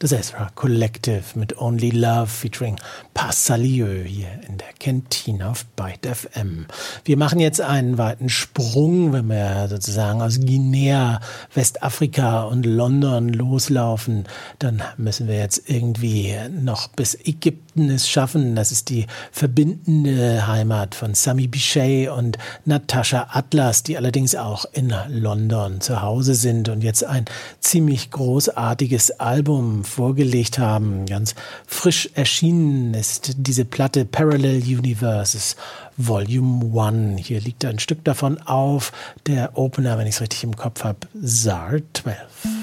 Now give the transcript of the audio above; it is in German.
Das Ezra Collective mit Only Love featuring Passalieu hier in der Kantine auf Byte FM. Wir machen jetzt einen weiten Sprung, wenn wir sozusagen aus Guinea, Westafrika und London loslaufen, dann müssen wir jetzt irgendwie noch bis Ägypten es schaffen. Das ist die verbindende Heimat von Sami Bichet und Natascha Atlas, die allerdings auch in London zu Hause sind und jetzt ein ziemlich großartiges Album vorgelegt haben. Ganz frisch erschienen ist diese Platte Parallel Universes Volume 1. Hier liegt ein Stück davon auf. Der Opener, wenn ich es richtig im Kopf habe, Zar 12.